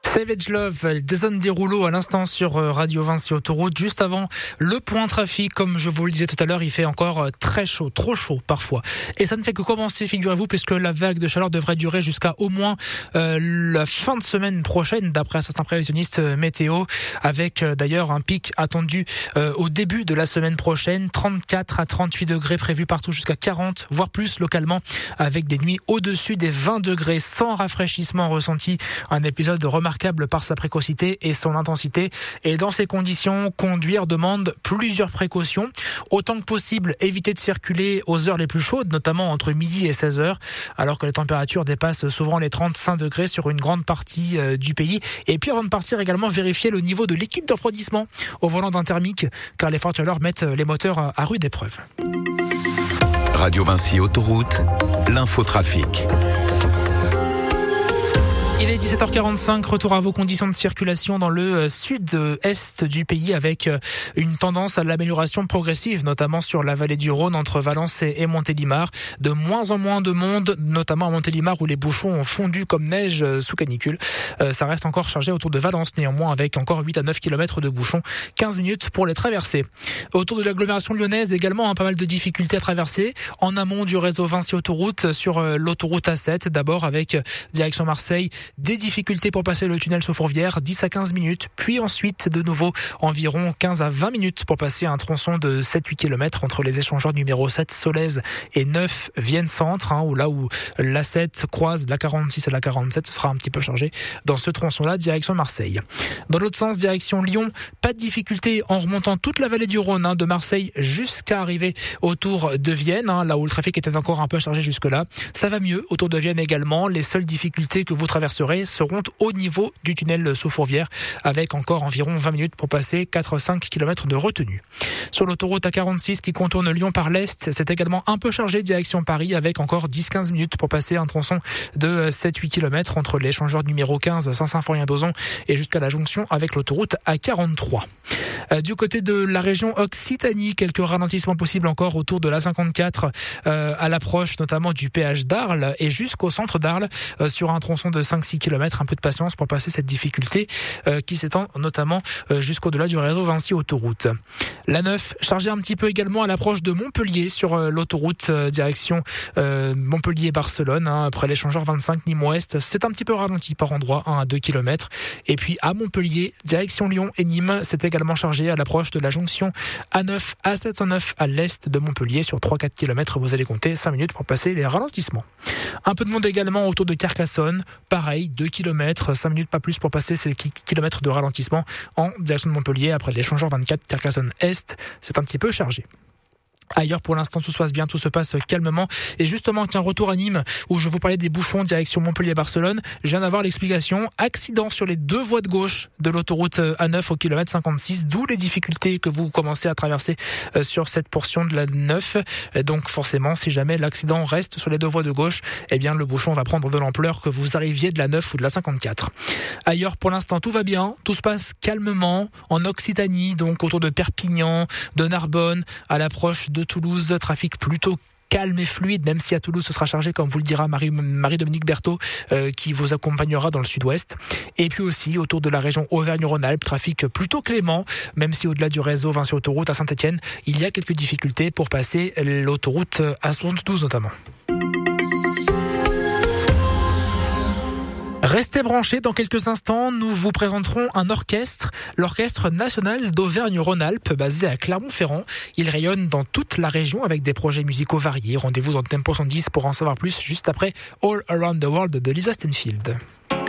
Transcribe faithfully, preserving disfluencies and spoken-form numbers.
Savage Love, Jason Derulo à l'instant sur Radio Vinci Autoroute. Juste avant le point trafic, comme je vous le disais tout à l'heure, il fait encore très chaud, trop chaud parfois. Et ça ne fait que commencer, figurez-vous, puisque la vague de chaleur devrait durer jusqu'à au moins euh, la fin de semaine prochaine, d'après certains prévisionnistes météo, avec euh, d'ailleurs un pic attendu euh, au début de la semaine prochaine. trente-quatre à trente-huit degrés prévus partout, jusqu'à quarante, voire plus localement, avec des nuits au-dessus des vingt degrés, sans rafraîchissement ressenti. Un épisode remarquable par sa précocité et son intensité. Et dans ces conditions, conduire demande plusieurs précautions. Autant que possible, éviter de circuler aux heures les plus chaudes, notamment entre midi et seize heures, alors que les températures dépassent souvent les trente-cinq degrés sur une grande partie euh, du pays. Et puis avant de partir, également vérifier le niveau de liquide de refroidissement au volant d'un thermique, car les fortes chaleurs mettent les moteurs à rude épreuve. Radio Vinci Autoroute, l'infotrafic. Il est dix-sept heures quarante-cinq, retour à vos conditions de circulation dans le sud-est du pays avec une tendance à l'amélioration progressive, notamment sur la vallée du Rhône entre Valence et Montélimar. De moins en moins de monde, notamment à Montélimar où les bouchons ont fondu comme neige sous canicule. Ça reste encore chargé autour de Valence néanmoins avec encore huit à neuf kilomètres de bouchons, quinze minutes pour les traverser. Autour de l'agglomération lyonnaise également, hein, pas mal de difficultés à traverser. En amont du réseau Vinci Autoroute sur l'autoroute A sept, d'abord avec direction Marseille, des difficultés pour passer le tunnel sous Fourvière, dix à quinze minutes, puis ensuite de nouveau environ quinze à vingt minutes pour passer un tronçon de sept à huit kilomètres entre les échangeurs numéro sept Solèze et neuf Vienne Centre, hein, où là où l'A sept croise la quarante-six et la quarante-sept, ce sera un petit peu chargé dans ce tronçon-là, direction Marseille. Dans l'autre sens, direction Lyon, pas de difficulté en remontant toute la vallée du Rhône, hein, de Marseille jusqu'à arriver autour de Vienne, hein, là où le trafic était encore un peu chargé jusque-là. Ça va mieux autour de Vienne également. Les seules difficultés que vous traverserez seront au niveau du tunnel sous Fourvière avec encore environ vingt minutes pour passer quatre à cinq kilomètres de retenue. Sur l'autoroute A quarante-six qui contourne Lyon par l'Est, c'est également un peu chargé direction Paris avec encore dix à quinze minutes pour passer un tronçon de sept à huit kilomètres entre l'échangeur numéro quinze Saint-Symphorien-d'Ozon et jusqu'à la jonction avec l'autoroute A quarante-trois. Du côté de la région Occitanie, quelques ralentissements possibles encore autour de l'A cinquante-quatre euh, à l'approche notamment du péage d'Arles et jusqu'au centre d'Arles euh, sur un tronçon de cinq à six kilomètres. Un peu de patience pour passer cette difficulté euh, qui s'étend notamment euh, jusqu'au-delà du réseau Vinci Autoroute. La neuf, chargée un petit peu également à l'approche de Montpellier sur euh, l'autoroute euh, direction euh, Montpellier-Barcelone, hein, après l'échangeur vingt-cinq Nîmes-Ouest. C'est un petit peu ralenti par endroit, un à deux kilomètres. Et puis à Montpellier, direction Lyon et Nîmes, c'est également chargé à l'approche de la jonction A neuf A sept cent neuf à l'est de Montpellier sur trois à quatre kilomètres. Vous allez compter cinq minutes pour passer les ralentissements. Un peu de monde également autour de Carcassonne. Pareil, deux kilomètres, cinq minutes pas plus pour passer ces kilomètres de ralentissement en direction de Montpellier après l'échangeur vingt-quatre Carcassonne-Est. C'est un petit peu chargé. Ailleurs, pour l'instant, tout se passe bien, tout se passe calmement. Et justement, tiens, retour à Nîmes, où je vous parlais des bouchons direction Montpellier-Barcelone. Je viens d'avoir l'explication. Accident sur les deux voies de gauche de l'autoroute A neuf au kilomètre cinquante-six, d'où les difficultés que vous commencez à traverser sur cette portion de la neuf. Donc, forcément, si jamais l'accident reste sur les deux voies de gauche, eh bien, le bouchon va prendre de l'ampleur que vous arriviez de la neuf ou de la cinquante-quatre. Ailleurs, pour l'instant, tout va bien. Tout se passe calmement en Occitanie, donc autour de Perpignan, de Narbonne, à l'approche de Toulouse, trafic plutôt calme et fluide, même si à Toulouse ce sera chargé, comme vous le dira Marie, Marie-Dominique Berthaud, euh, qui vous accompagnera dans le sud-ouest. Et puis aussi autour de la région Auvergne-Rhône-Alpes, trafic plutôt clément, même si au-delà du réseau Vinci Autoroute à Saint-Étienne, il y a quelques difficultés pour passer l'autoroute A soixante-douze notamment. Restez branchés, dans quelques instants, nous vous présenterons un orchestre, l'Orchestre National d'Auvergne-Rhône-Alpes, basé à Clermont-Ferrand. Il rayonne dans toute la région avec des projets musicaux variés. Rendez-vous dans Tempo cent dix pour en savoir plus, juste après All Around the World de Lisa Stanfield.